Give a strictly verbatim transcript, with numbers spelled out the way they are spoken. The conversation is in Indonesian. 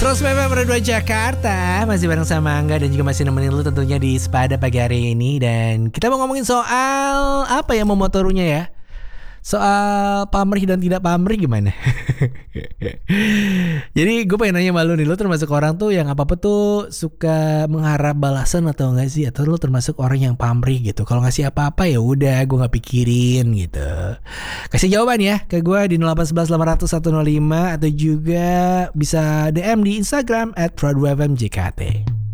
Terus F M Radio Jakarta masih bareng sama Angga dan juga masih nemenin lu tentunya di Sepada pagi hari ini. Dan kita mau ngomongin soal apa ya memotorunya ya? Soal pamrih dan tidak pamrih gimana? Jadi gue pengen nanya sama lu nih, lu termasuk orang tuh yang apa-apa tuh suka mengharap balasan atau enggak sih? Atau lu termasuk orang yang pamrih gitu? Kalau ngasih apa-apa ya udah gue gak pikirin gitu. Kasih jawaban ya ke gue di nol delapan satu satu delapan nol nol satu nol lima atau juga bisa D M di Instagram at prod dua f m j k t.